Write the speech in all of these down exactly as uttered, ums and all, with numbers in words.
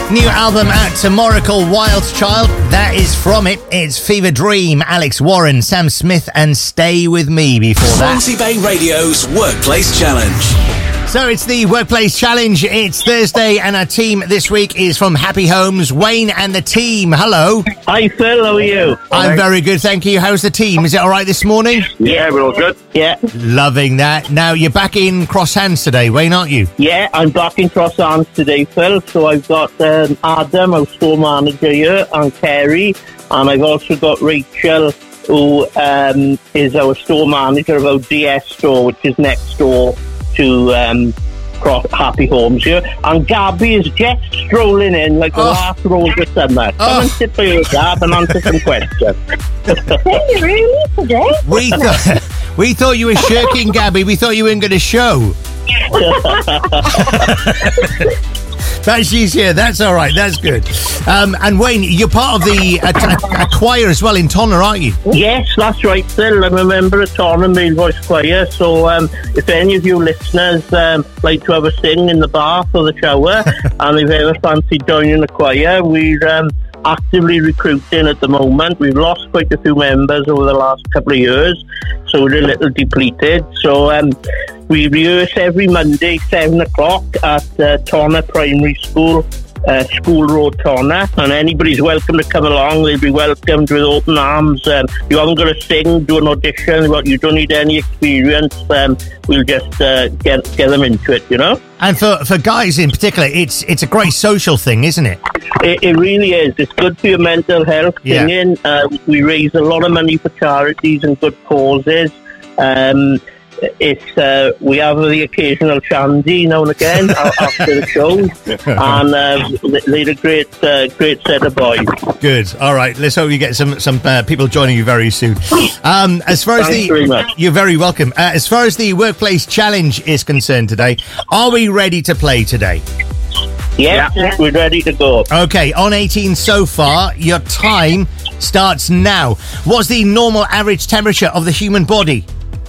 New album out tomorrow called Wild Child. That is from it. It's Fever Dream, Alex Warren, Sam Smith, and Stay With Me before that. Swansea Bay Radio's Workplace Challenge. So it's the Workplace Challenge. It's Thursday, and our team this week is from Happy Homes. Wayne and the team, hello. Hi, Phil. How are you? I'm right. Very good, thank you. How's the team? Is it all right this morning? Yeah, we're all good. Yeah. Loving that. Now, you're back in Cross Hands today, Wayne, aren't you? Yeah, I'm back in Cross Hands today, Phil. So I've got um, Adam, our store manager here, and Kerry, and I've also got Rachel, who um, is our store manager of our D S store, which is next door to um, Cross Happy Homes here. And Gabby is just strolling in like the oh. last rose of summer. Come oh. and sit by your Gab and answer some questions. Hey, really, today? We, th- we thought you were shirking, Gabby. We thought you weren't going to show. But she's here. That's all right. That's good. Um, and Wayne, you're part of the a, a, a choir as well in Tonner, aren't you? Yes, that's right, Phil. I'm a member of Tonner Male Voice Choir. So um, if any of you listeners um, like to have a sing in the bath or the shower, and if ever fancy joining the choir, we're um, actively recruiting at the moment. We've lost quite a few members over the last couple of years, so we're a little depleted. So um, we rehearse every Monday, seven o'clock at uh, Tonner Primary School, uh, School Road, Tonner, and anybody's welcome to come along. They'll be welcomed with open arms. Um, you haven't got to sing, do an audition, but you don't need any experience. Um, we'll just uh, get get them into it, you know. And for, for guys in particular, it's it's a great social thing, isn't it? It, it really is. It's good for your mental health. Yeah. Singing. Uh, we raise a lot of money for charities and good causes. Um, it's uh, we have the occasional shandy now and again after the show, and uh, they're a great uh, great set of boys. Good. All right. Let's hope you get some some uh, people joining you very soon. Um, as far as Thanks the very much. You're very welcome. Uh, as far as the Workplace Challenge is concerned today, are we ready to play today? Yes, yeah. We're ready to go. Okay, on eighteen so far. Your time starts now. What's the normal average temperature of the human body?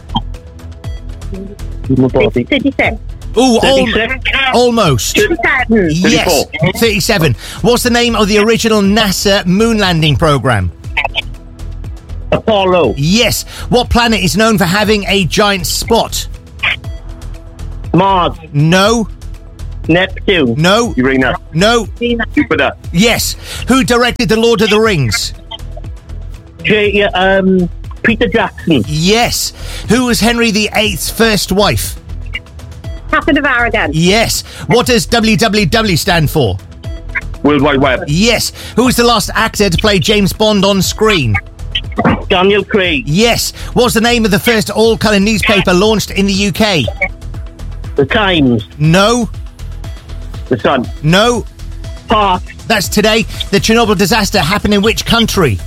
Human body. thirty-six. Ooh, thirty-six. al- almost. thirty-seven. Yes, thirty-seven. What's the name of the original NASA moon landing program? Apollo. Yes. What planet is known for having a giant spot? Mars. No. Neptune. No. Uranus. No. Jupiter. Yes. Who directed The Lord of the Rings? J- um, Peter Jackson. Yes. Who was Henry the Eighth's first wife? Catherine of Aragon. Yes. What does W W W stand for? World Wide Web. Yes. Who was the last actor to play James Bond on screen? Daniel Craig. Yes. What's the name of the first all-colour newspaper launched in the U K? The Times. No. The Sun. No. Park. That's today. The Chernobyl disaster happened in which country?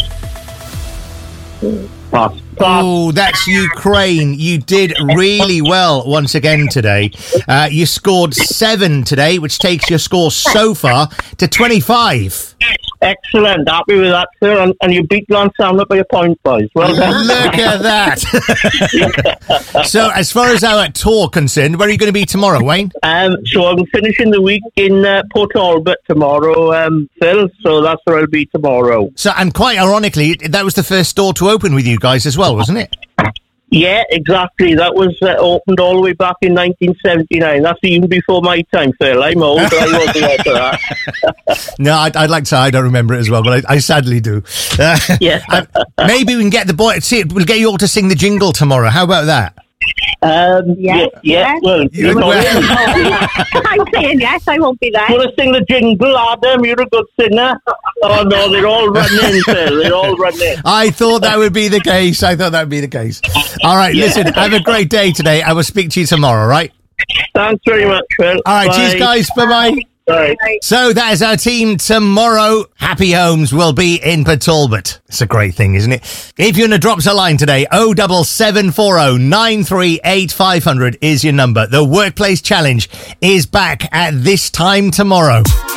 Pass. Oh, that's Ukraine. You did really well once again today. Uh, you scored seven today, which takes your score so far to twenty-five. Excellent. Happy with that, sir. And, and you beat Lansana by a point, boys. Well done. Look at that. So, as far as our tour concerned, where are you going to be tomorrow, Wayne? Um, so I'm finishing the week in uh, Port Talbot tomorrow, um, Phil. So that's where I'll be tomorrow. So, and quite ironically, that was the first store to open with you guys as well, wasn't it? Yeah, exactly. That was uh, opened all the way back in nineteen seventy-nine. That's even before my time, Phil. I'm old, but I wasn't there for that. No, I'd, I'd like to say I don't remember it as well, but I, I sadly do. Uh, yeah. Maybe we can get the boy. See, we'll get you all to sing the jingle tomorrow. How about that? Um, Yes, yeah, yeah. yes. Well, You- you know, I'm saying yes, I won't be there. want to sing the jingle, Adam? You're a good singer. Oh no, they're all running, Phil. They're all running. I thought that would be the case. I thought that would be the case. All right, Yeah. listen, have a great day today. I will speak to you tomorrow, all right? Thanks very much, Phil. All right, Bye. cheers, guys. Bye-bye. Bye. So that is our team tomorrow. Happy Homes will be in Port Talbot. It's a great thing, isn't it? If you want to drop us a line today, oh double seven four oh nine three eight five hundred is your number. The Workplace Challenge is back at this time tomorrow.